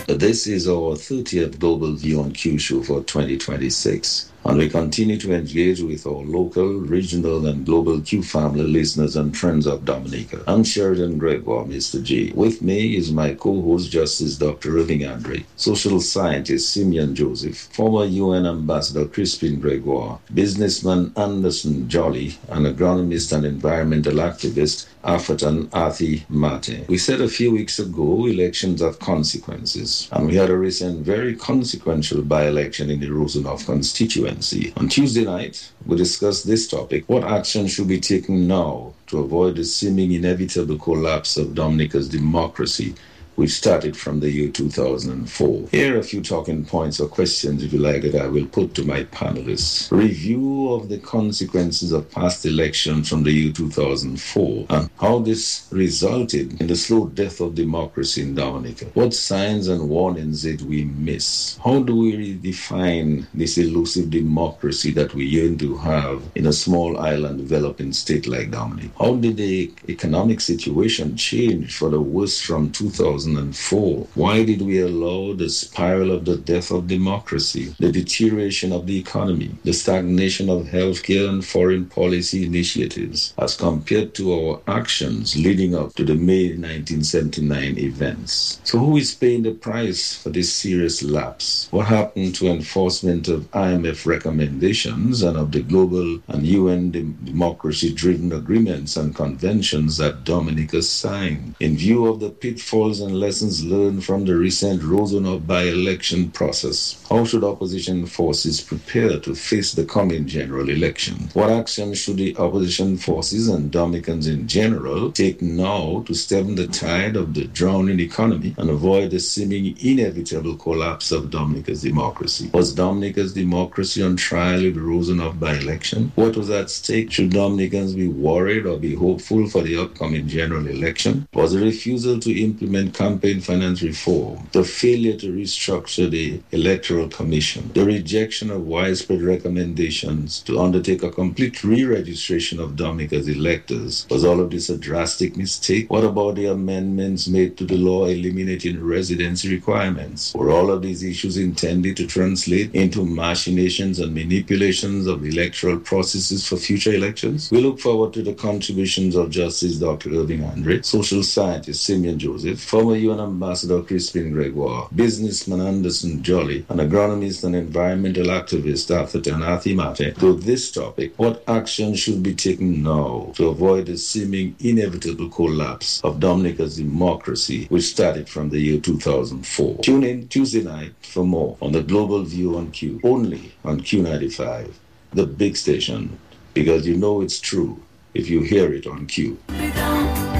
This is our 30th Global View on Q show for 2026. And we continue to engage with our local, regional, and global Q family listeners and friends of Dominica. I'm Sheridan Gregoire, Mr. G. With me is my co-host, Justice Dr. Irving Andre, social scientist Simeon Joseph, former UN Ambassador Crispin Gregoire, businessman Anderson Jolly, and agronomist and environmental activist Afatan Athi Mate. We said a few weeks ago, elections have consequences, and we had a recent very consequential by-election in the Rosenhof constituency. On Tuesday night, we discussed this topic: what action should be taken now to avoid the seeming inevitable collapse of Dominica's democracy, which started from the year 2004. Here are a few talking points or questions, if you like, that I will put to my panelists. Review of the consequences of past elections from the year 2004 and how this resulted in the slow death of democracy in Dominica. What signs and warnings did we miss? How do we redefine this elusive democracy that we yearn to have in a small island developing state like Dominica? How did the economic situation change for the worse from 2004? Why did we allow the spiral of the death of democracy, the deterioration of the economy, the stagnation of healthcare and foreign policy initiatives, as compared to our actions leading up to the May 1979 events? So who is paying the price for this serious lapse? What happened to enforcement of IMF recommendations and of the global and UN democracy-driven agreements and conventions that Dominica signed? In view of the pitfalls and lessons learned from the recent Rosenhof by-election process, how should opposition forces prepare to face the coming general election? What action should the opposition forces and Dominicans in general take now to stem the tide of the drowning economy and avoid the seeming inevitable collapse of Dominica's democracy? Was Dominica's democracy on trial in the Rosenhof by-election? What was at stake? Should Dominicans be worried or be hopeful for the upcoming general election? Was the refusal to implement campaign finance reform, the failure to restructure the Electoral Commission, the rejection of widespread recommendations to undertake a complete re-registration of Dominica's electors, was all of this a drastic mistake? What about the amendments made to the law eliminating residency requirements? Were all of these issues intended to translate into machinations and manipulations of electoral processes for future elections? We look forward to the contributions of Justice Dr. Irving Andre, social scientist Simeon Joseph, former UN Ambassador Crispin Gregoire, businessman Anderson Jolly, and agronomist and environmental activist Afatan Athi Mate to this topic: what action should be taken now to avoid the seeming inevitable collapse of Dominica's democracy, which started from the year 2004? Tune in Tuesday night for more on the Global View on Q, only on Q95, the big station, because you know it's true if you hear it on Q.